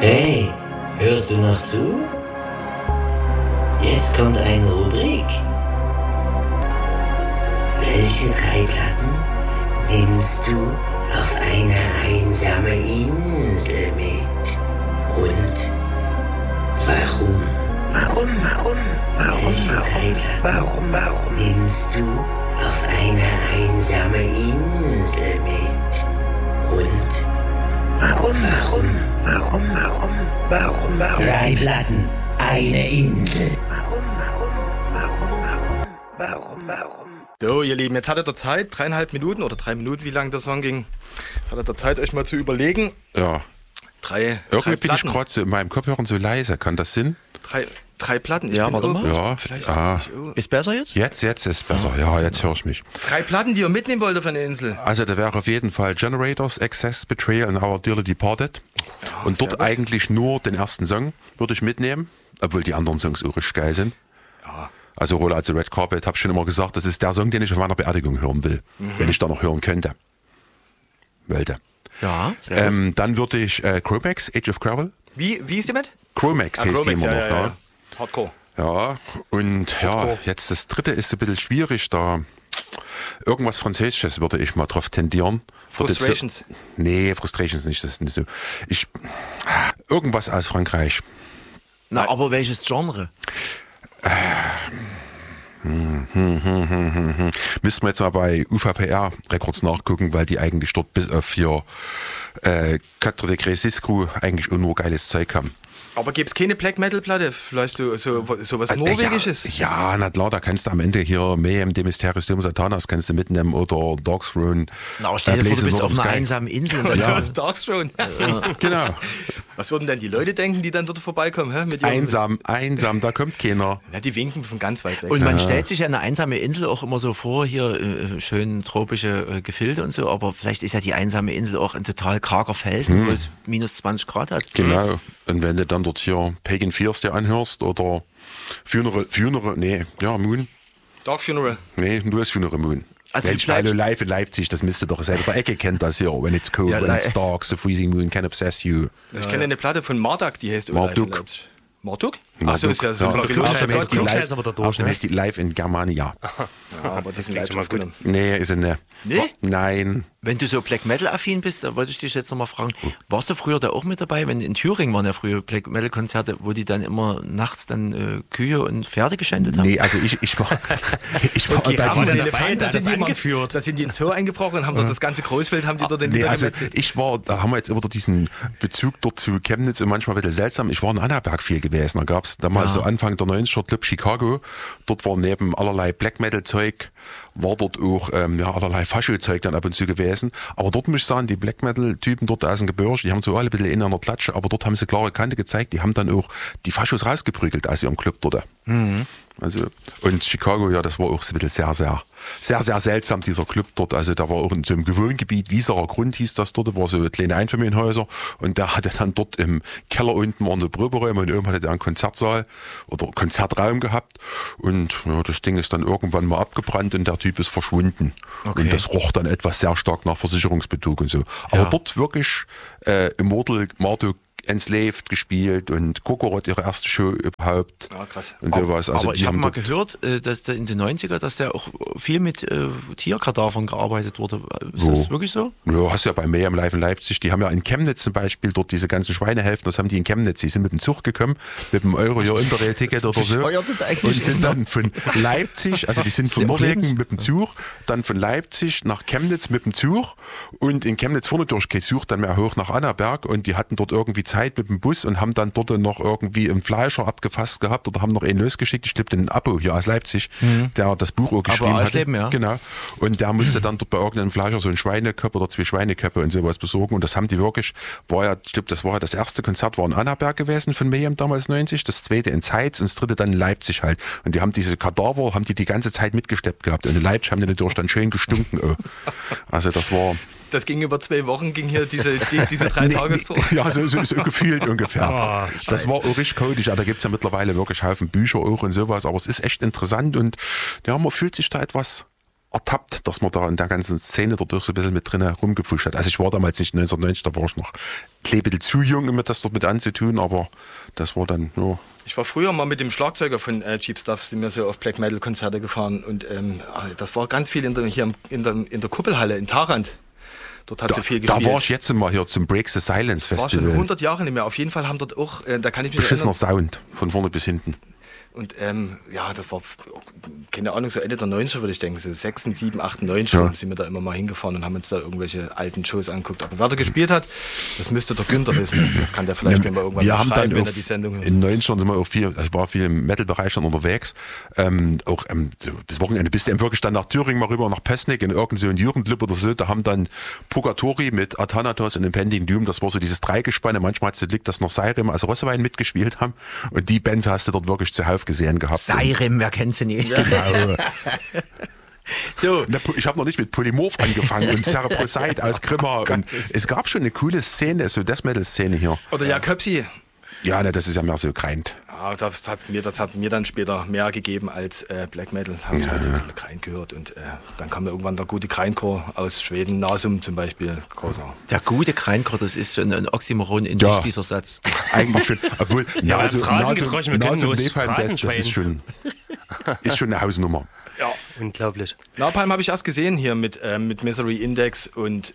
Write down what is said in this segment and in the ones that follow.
Hey, hörst du noch zu? Jetzt kommt eine Rubrik. Welche 3 Platten nimmst du auf eine einsame Insel mit? Und warum? Welche 3 Platten nimmst du auf eine einsame Insel mit? Und warum? 3 Platten, eine Insel. Warum? So, ihr Lieben, jetzt hattet ihr Zeit, 3,5 Minuten oder 3 Minuten, wie lang der Song ging. Jetzt hattet ihr Zeit, euch mal zu überlegen. Ja. Irgendwie bin ich gerade so in meinem Kopfhörer so leise. Kann das Sinn? 3 Platten? Ja, warte mal. Ja, vielleicht. Ist besser jetzt? Jetzt ist besser. Ja, jetzt höre ich mich. 3 Platten, die ihr mitnehmen wollt auf eine Insel. Also da wäre auf jeden Fall Generators, Excess, Betrayal and Our Dearly Departed. Ja, und dort eigentlich nur den ersten Song würde ich mitnehmen, obwohl die anderen Songs auch richtig geil sind. Ja. Also Roller als Red Carpet, habe ich schon immer gesagt, das ist der Song, den ich auf meiner Beerdigung hören will, wenn ich da noch hören könnte. Ja. Dann würde ich Chromax, Age of Gravel. Wie ist die mit? Chromax heißt die immer noch. Ja. Hardcore. Ja, und ja, jetzt das dritte ist ein bisschen schwierig, da irgendwas Französisches würde ich mal drauf tendieren. Frustrations? Nee, Frustrations nicht, das ist nicht so. Irgendwas aus Frankreich. Na, aber welches Genre? Müssten wir jetzt mal bei UVPR Records nachgucken, weil die eigentlich dort bis auf 4 Quatre Degrés Siskru eigentlich auch nur geiles Zeug haben. Aber gibt es keine Black Metal Platte? Vielleicht so was Norwegisches? Ja, na klar, da kannst du am Ende hier Mayhem, de Mysterium Satanas kannst du mitnehmen oder Darkthrone. Na, stell dir vor, du bist auf einer einsamen Insel. Ja, das ist Darkthrone. Genau. Was würden denn die Leute denken, die dann dort vorbeikommen? Mit einsam, da kommt keiner. Ja, die winken von ganz weit weg. Und man stellt sich ja eine einsame Insel auch immer so vor, hier schön tropische Gefilde und so, aber vielleicht ist ja die einsame Insel auch ein total karger Felsen, wo es minus 20 Grad hat. Genau. Und wenn du dann dort hier Pagan Fears dir anhörst oder Moon. Dark Funeral. Nee, nur das Funeral Moon. Also Mensch, hallo, live in Leipzig, das müsste doch selbst der Ecke kennt das hier. When it's cold, when it's dark, the freezing moon can obsess you. Ich kenne eine Platte von Marduk, die heißt Marduk. Marduk? Achso, ist ja so Außerdem heißt die Live in Germania. Ja, aber das sind live mal gut. Nee, ist sie nicht. Nee? Nein. Wenn du so Black Metal affin bist, da wollte ich dich jetzt nochmal fragen, warst du früher da auch mit dabei? Wenn in Thüringen waren ja früher Black Metal Konzerte, wo die dann immer nachts dann Kühe und Pferde geschändet haben? Nee, also ich war bei diesen Elefanten, da sind die ins Zoo eingebrochen und haben dort das ganze Großfeld, haben die dort den also da haben wir jetzt immer diesen Bezug dort zu Chemnitz und manchmal ein bisschen seltsam. Ich war in Annaberg viel gewesen, da gab es damals so Anfang der 90er Club Chicago, dort war neben allerlei Black Metal Zeug, war dort auch allerlei Fascho-Zeug dann ab und zu gewesen. Aber dort muss ich sagen, die Black Metal-Typen dort aus dem Gebirge, die haben so alle ein bisschen in einer Klatsche, aber dort haben sie klare Kante gezeigt, die haben dann auch die Faschos rausgeprügelt aus ihrem Club dort. Also, und Chicago, ja, das war auch so ein bisschen sehr seltsam, dieser Club dort. Also da war auch in so einem Wohngebiet, Wieserer Grund hieß das dort, war so kleine Einfamilienhäuser und der hatte dann dort im Keller unten waren so Proberäume und oben hatte der einen Konzertsaal oder Konzertraum gehabt und ja, das Ding ist dann irgendwann mal abgebrannt und der Typ ist verschwunden. Okay. Und das roch dann etwas sehr stark nach Versicherungsbetrug und so. Aber dort wirklich Immortal, Marduk, Enslaved gespielt und Kokorot ihre erste Show überhaupt. Ja, krass. Und sowas. Also aber ich habe mal gehört, dass der in den 90er, dass der auch viel mit Tierkadavern gearbeitet wurde. Ist das wirklich so? Ja, hast du ja bei Mayhem Live in Leipzig, die haben ja in Chemnitz zum Beispiel dort diese ganzen Schweinehälften, das haben die in Chemnitz, die sind mit dem Zug gekommen, mit dem Euro hier Interrail-Ticket oder so. Und sind dann von Leipzig, also die sind von Norwegen mit dem Zug, dann von Leipzig nach Chemnitz mit dem Zug und in Chemnitz vorne durch geht Zug dann mehr hoch nach Annaberg und die hatten dort irgendwie Zeit mit dem Bus und haben dann dort noch irgendwie einen Fleischer abgefasst gehabt oder haben noch einen losgeschickt. Ich glaube, den Abo hier aus Leipzig, der das Buch auch geschrieben hat. Ja. Genau. Und der musste dann dort bei irgendeinem Fleischer so einen Schweineköpfe oder 2 Schweineköpfe und sowas besorgen. Und das haben die wirklich, ich glaube, das war ja das erste Konzert, war in Annaberg gewesen von Mayhem damals 90, das zweite in Zeitz und das dritte dann in Leipzig halt. Und die haben diese Kadaver, haben die ganze Zeit mitgesteppt gehabt. Und in Leipzig haben die natürlich dann schön gestunken. Oh. Also das war... Das ging über 2 Wochen, ging hier diese 3 Tagestour. Ja, so gefühlt ungefähr. Das war auch richtig codisch, aber da gibt es ja mittlerweile wirklich Haufen Bücher auch und sowas, aber es ist echt interessant und ja, man fühlt sich da etwas ertappt, dass man da in der ganzen Szene dadurch so ein bisschen mit drin rumgepfuscht hat. Also ich war damals nicht 1990, da war ich noch klebe zu jung, um mir das dort mit anzutun, aber das war dann nur... Ich war früher mal mit dem Schlagzeuger von Cheap Stuff, sind wir so auf Black Metal Konzerte gefahren und das war ganz viel hier in der Kuppelhalle in Tarant. Dort hat sie viel gespielt. Da war ich jetzt mal hier zum Break the Silence Festival. War schon 100 Jahre nicht mehr. Auf jeden Fall haben dort auch, da kann ich mich beschissener Sound, von vorne bis hinten. Und das war, keine Ahnung, so Ende der 90er würde ich denken, so 6, 7, 8, 9 schon sind wir da immer mal hingefahren und haben uns da irgendwelche alten Shows angeguckt. Aber wer da gespielt hat, das müsste der Günther wissen. Das kann der vielleicht mal irgendwann beschreiben, wenn er die Sendung hört. In 90ern sind wir auch ich war viel im Metal-Bereich dann unterwegs. Auch bis Wochenende bist du wirklich dann nach Thüringen mal rüber, nach Pößneck in irgendeinen so Jugendclub oder so. Da haben dann Purgatori mit Athanatos und Impending Doom, das war so dieses Dreigespanne. Manchmal hat es Glück, dass noch Seirem, also Rossewein mitgespielt haben. Und die Bands hast du dort wirklich zuhauf gesehen gehabt. Seirem, wer kennt sie nicht? Genau. So. Ich habe noch nicht mit Polymorph angefangen und Cerebrosite aus Grimma. Und es gab schon eine coole Szene, so Death Metal Szene hier. Oder Jaköpsi. Ja, ne, das ist ja mehr so Grind. Ja, das hat mir dann später mehr gegeben als Black Metal. Habe ich halt so Grind gehört. Und dann kam irgendwann der gute Grindcore aus Schweden, Nasum zum Beispiel. Großer. Der gute Grindcore, das ist schon ein Oxymoron in sich, dieser Satz. Eigentlich schon. Obwohl, Nasum Napalm, das ist schon eine Hausnummer. Ja. Unglaublich. Napalm habe ich erst gesehen hier mit Misery Index und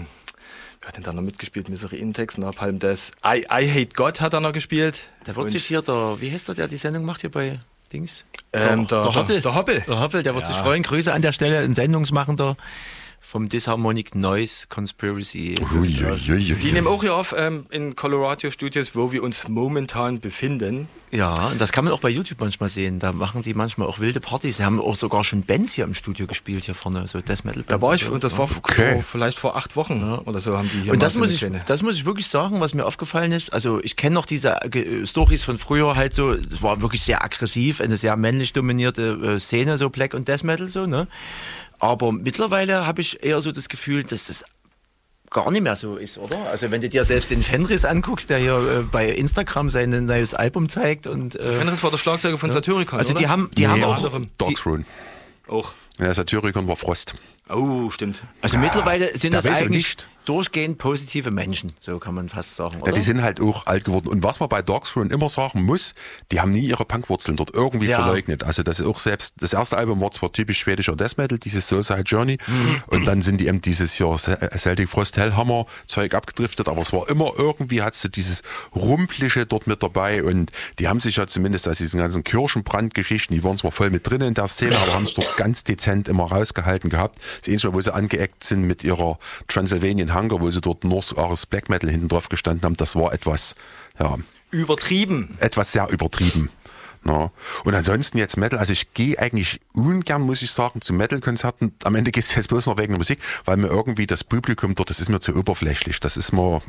wer hat denn da noch mitgespielt? Misery Index, Napalm Death. I Hate God hat er noch gespielt. Da wird sich hier wie heißt der die Sendung macht hier bei Dings? Der Hoppel. Der Hoppel, der wird sich freuen. Grüße an der Stelle, ein Sendungsmachender vom Disharmonic Noise Conspiracy. Die nehmen auch hier auf in Colorado Studios, wo wir uns momentan befinden. Ja, und das kann man auch bei YouTube manchmal sehen. Da machen die manchmal auch wilde Partys. Sie haben auch sogar schon Bands hier im Studio gespielt, hier vorne, so Death Metal Bands. Da war ich, und das war vielleicht vor 8 Wochen oder so, haben die hier. Und das muss ich wirklich sagen, was mir aufgefallen ist. Also ich kenne noch diese Storys von früher halt so. Es war wirklich sehr aggressiv, eine sehr männlich dominierte Szene, so Black und Death Metal so, ne? Aber mittlerweile habe ich eher so das Gefühl, dass das gar nicht mehr so ist, oder? Also wenn du dir selbst den Fenris anguckst, der hier bei Instagram sein neues Album zeigt und... Fenris war der Schlagzeuger von Satyricon, also oder? Die haben auch... Darkthrone. Auch. Ja, Satyricon war Frost. Oh, stimmt. Also mittlerweile sind das eigentlich durchgehend positive Menschen, so kann man fast sagen, oder? Ja, die sind halt auch alt geworden. Und was man bei Darkthrone immer sagen muss, die haben nie ihre Punkwurzeln dort irgendwie verleugnet. Also das ist auch selbst, das erste Album war zwar typisch schwedischer Death Metal, dieses Suicide Journey, und dann sind die eben dieses Jahr Celtic Frost Hellhammer Zeug abgedriftet, aber es war immer irgendwie, hattest du dieses Rumpliche dort mit dabei, und die haben sich ja zumindest aus diesen ganzen Kirchenbrandgeschichten, die waren zwar voll mit drin in der Szene, aber haben es dort ganz dezent immer rausgehalten gehabt. Das Einzige, wo sie angeeckt sind mit ihrer Transylvanian Hunger, wo sie dort North Ares Black Metal hinten drauf gestanden haben, das war etwas, übertrieben. Etwas sehr übertrieben. Ja. Und ansonsten jetzt Metal, also ich gehe eigentlich ungern, muss ich sagen, zu Metal-Konzerten. Am Ende geht es jetzt bloß noch wegen der Musik, weil mir irgendwie das Publikum dort, das ist mir zu oberflächlich. Das ist mir...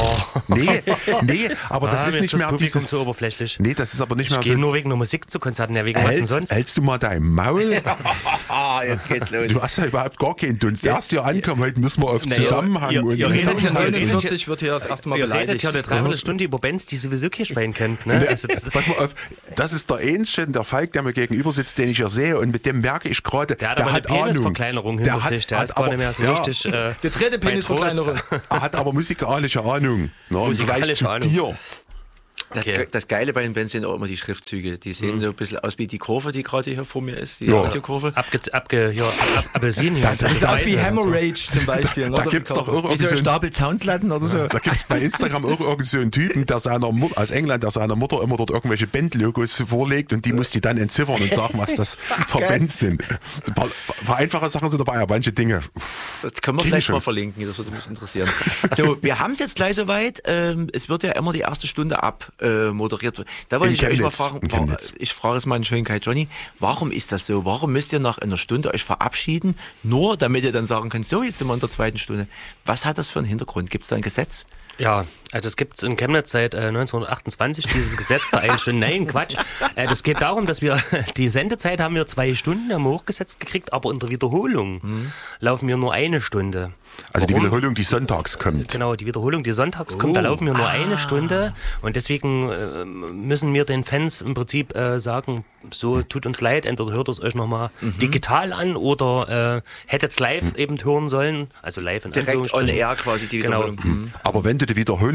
Nee, aber das ist nicht mehr Publikum dieses... zu oberflächlich. Nee, das ist aber nicht mehr so... Ich gehe nur wegen der Musik zu Konzerten, ja, wegen was denn sonst? Hältst du mal dein Maul? Jetzt geht's los. Du hast ja überhaupt gar keinen Dunst. Erst hier ankommen, heute müssen wir auf Zusammenhang und... Ihr redet hier 49 wird hier das erste Mal beleidigt. Ihr redet hier eine Dreiviertelstunde über Bands, die sowieso kein Schwein kennt. Ne? Also, pass mal auf, das ist der Ähnchen, der Falk, der mir gegenüber sitzt, den ich ja sehe, und mit dem merke ich gerade, der hat eine Penisverkleinerung hinter sich, der ist gar nicht mehr so richtig... Der dritte Penisverkleinerung. Er hat aber musikalische Ahnung. Im Vergleich zu dir. Das Geile bei den Bands sind auch immer die Schriftzüge. Die sehen so ein bisschen aus wie die Kurve, die gerade hier vor mir ist, die Radiokurve. Appelsin hier. Das ist aus wie Hemorrhage zum Beispiel. Da gibt es doch wie so ein Stapel Soundslatten oder so. Da gibt es bei Instagram auch irgend so einen Typen, der seiner Mutter, aus England, der seiner Mutter immer dort irgendwelche Bandlogos vorlegt, und die muss die dann entziffern und sagen, was das für Bands sind. Ein paar einfache Sachen sind dabei, aber manche Dinge... Das können wir vielleicht mal verlinken, das würde mich interessieren. So, wir haben es jetzt gleich soweit. Es wird ja immer die erste Stunde moderiert. Da wollte ich euch mal fragen, ich frage es mal in Schönkeit, Johnny, warum ist das so? Warum müsst ihr nach einer Stunde euch verabschieden, nur damit ihr dann sagen könnt, so, jetzt sind wir in der zweiten Stunde. Was hat das für einen Hintergrund? Gibt es da ein Gesetz? Ja, also es gibt in Chemnitz seit 1928 dieses Gesetz der 1 Stunde. Nein, Quatsch. Das geht darum, dass wir die Sendezeit haben wir 2 Stunden, haben wir hochgesetzt gekriegt, aber in der Wiederholung laufen wir nur 1 Stunde. Also die Wiederholung, die sonntags kommt. Genau, die Wiederholung, die sonntags kommt, da laufen wir nur 1 Stunde, und deswegen müssen wir den Fans im Prinzip sagen, so, tut uns leid, entweder hört es euch nochmal digital an oder hättet es live eben hören sollen, also live in direkt on air quasi die Wiederholung. Genau. Aber wenn du die Wiederholung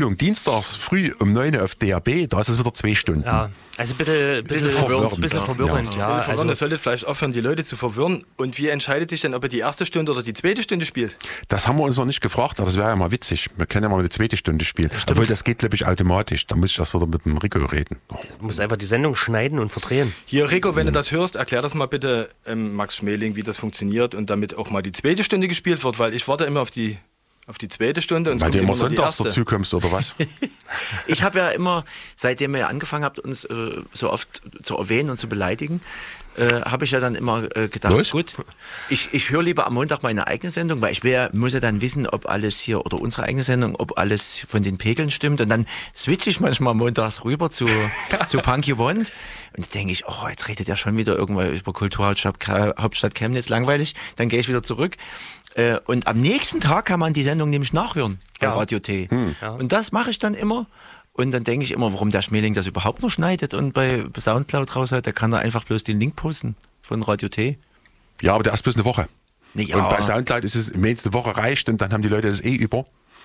Sendung dienstags früh um 9 auf DRB, da ist es wieder 2 Stunden. Ja, also bitte verwirrend. bisschen verwirrend, ja. Also, Also, ihr solltet vielleicht aufhören, die Leute zu verwirren. Und wie entscheidet sich denn, ob ihr die erste Stunde oder die zweite Stunde spielt? Das haben wir uns noch nicht gefragt, aber das wäre ja mal witzig. Wir können ja mal eine 2. Stunde spielen. Obwohl, das geht, glaube ich, automatisch. Da muss ich erst wieder mit dem Rico reden. Oh. du musst einfach die Sendung schneiden und verdrehen. Hier, Rico, wenn du das hörst, erklär das mal bitte Max Schmeling, wie das funktioniert und damit auch mal die 2. Stunde gespielt wird, weil ich warte immer auf die 2. Stunde. Und Weil du immer noch die sonntags erste. dazu kommst, oder was? Ich habe ja immer, seitdem ihr angefangen habt, uns so oft zu erwähnen und zu beleidigen, habe ich ja dann immer gedacht, Was? gut, ich höre lieber am Montag meine eigene Sendung, weil muss ja dann wissen, ob alles hier, oder unsere eigene Sendung, ob alles von den Pegeln stimmt. Und dann switche ich manchmal montags rüber zu Punky Wand. Und denke ich, oh, jetzt redet er schon wieder irgendwann über Kulturhauptstadt Chemnitz, langweilig. Dann gehe ich wieder zurück. Und am nächsten Tag kann man die Sendung nämlich nachhören bei Radio T. Ja. Und das mache ich dann immer. Und dann denke ich immer, warum der Schmeling das überhaupt noch schneidet und bei Soundcloud raus hat, da kann er einfach bloß den Link posten von Radio T. Ja, aber der ist bloß eine Woche. Ja. Und bei Soundcloud ist es, wenn es eine Woche reicht, und dann haben die Leute das über.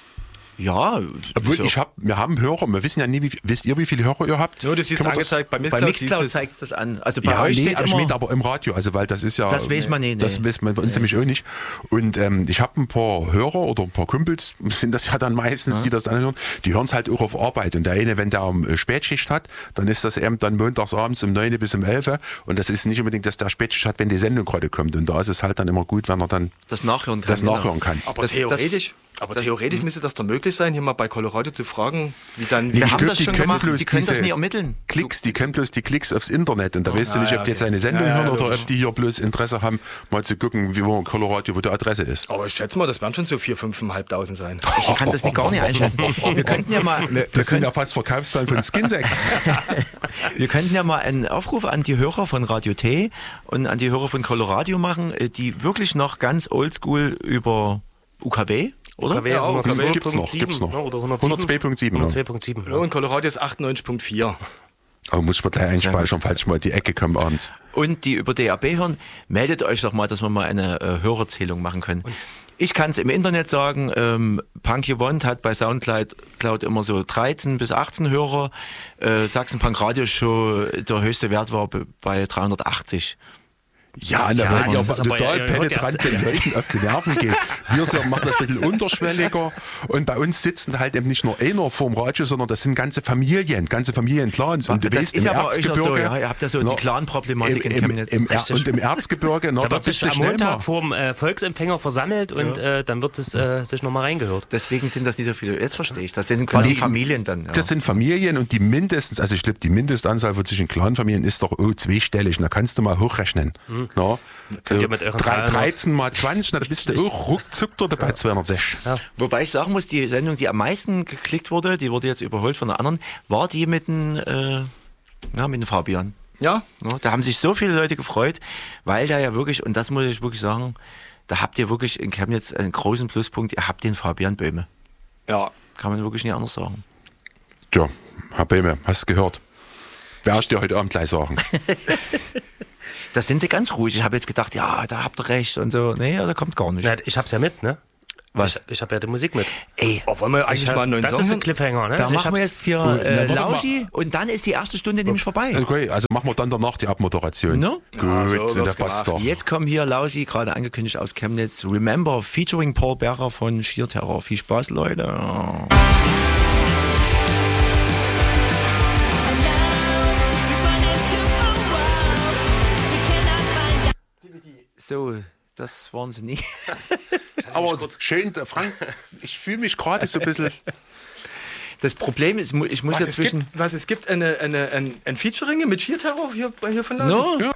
Ja, Obwohl, so. wir haben Hörer, wir wissen ja nie, wisst ihr, wie viele Hörer ihr habt? Nur, du siehst Können wir das- angezeigt, bei bei Mixcloud, Mixcloud zeigt es das an. Also bei Ja, euch steht aber ich immer, meine aber im Radio, also weil das ist ja... Das weiß man nicht, Das nee. weiß man bei uns nämlich auch nicht. Und ich habe ein paar Hörer oder ein paar Kumpels, sind das ja dann meistens, die das dann hören, die hören es halt auch auf Arbeit. Und der eine, wenn der Spätschicht hat, dann ist das eben dann montags abends um 9 bis um 11. Und das ist nicht unbedingt, dass der Spätschicht hat, wenn die Sendung gerade kommt. Und da ist es halt dann immer gut, wenn er dann das nachhören kann. das nachhören kann. Aber Das- theoretisch müsste das doch möglich sein, hier mal bei Colorado zu fragen, wie dann... Nee, Wir ich haben glaub, das die schon können gemacht, bloß die können das diese nie ermitteln. Klicks, die können bloß die Klicks aufs Internet und da weißt du nicht, ob die jetzt eine Sendung Ja, hören oder logisch. ob die hier bloß Interesse haben, mal zu gucken, wo in Colorado, wo die Adresse ist. Aber ich schätze mal, das werden schon so 4.000, 5.500 sein. Ich kann das gar nicht einschätzen. Wir könnten ja mal, Das sind ja fast Verkaufszahlen von Skinsex. wir könnten ja mal einen Aufruf an die Hörer von Radio T und an die Hörer von Colorado machen, die wirklich noch ganz oldschool über UKW, oder? UKW Ja, auch, UKW gibt's noch, gibt's noch. Ne, oder 107. 102.7. Ja. 102.7. Ja, und Colorado ist 98.4. Aber muss ich mal gleich einspeichern, falls ich mal in die Ecke komme abends. Und die über DAB hören, meldet euch doch mal, dass wir mal eine Hörerzählung machen können. Ich kann es im Internet sagen, Punky Wand hat bei Soundcloud immer so 13 bis 18 Hörer. Sachsen Punk Radio Show, der höchste Wert war bei 380. Ja, da Ja, werden das ja ist aber- total ja, penetrant den Leuten auf die Nerven gehen. Wir machen das ein bisschen unterschwelliger und bei uns sitzen halt eben nicht nur einer vorm Radio, sondern das sind ganze Familienclans. Und du Das weißt, ist im ja bei euch auch so, Erzgebirge, ja. Ihr habt ja so die na, Clan-Problematik in Chemnitz. und im Erzgebirge, na, Da da wird sich bist du am schnell mal. Montag vorm Volksempfänger versammelt und dann wird es sich nochmal reingehört. Deswegen sind das nicht so viele. Jetzt verstehe ich. Das sind quasi Die- Familien dann. Ja. Das sind Familien und die mindestens, also ich glaube, die Mindestanzahl von zwischen Clanfamilien ist doch zweistellig. Und da kannst du mal hochrechnen. Na, Könnt ihr mit euren 13 mal 20, na, da bist du auch ruckzuck dort bei 206. Wobei ich sagen muss, die Sendung, die am meisten geklickt wurde, die wurde jetzt überholt von einer anderen, war die mit dem Fabian. Ja, Ja, da haben sich so viele Leute gefreut, weil da ja wirklich, und das muss ich wirklich sagen, da habt ihr wirklich in Chemnitz einen großen Pluspunkt, ihr habt den Fabian Böhme. ja. Kann man wirklich nicht anders sagen. Tja, Herr Böhme, hast du gehört? Werde ich dir heute Abend gleich sagen. Da sind sie ganz ruhig. Ich habe jetzt gedacht, ja, da habt ihr recht und so. Nee, da kommt gar nicht. Na, ich hab's ja mit, ne? Was? Ich habe ja die Musik mit. Ey, Oh, wollen wir eigentlich mal einen neuen Das Song ist ein hören? Cliffhanger, ne? da Ich machen wir hab's- jetzt hier warte mal. Lausi und dann ist die erste Stunde nämlich vorbei. Okay, also machen wir dann danach die Abmoderation. No? Gut, Ja, so der wird's passt gemacht. doch. Jetzt kommen hier Lausi, gerade angekündigt aus Chemnitz, Remember, featuring Paul Berger von Sheer Terror. Viel Spaß, Leute. So, das waren sie nie. Aber schön, Frank, ich fühle mich gerade so ein bisschen... Das Problem ist, ich muss Was, dazwischen... es gibt ein Featuring mit Sheer Terror hier von Lausi? No? Ja.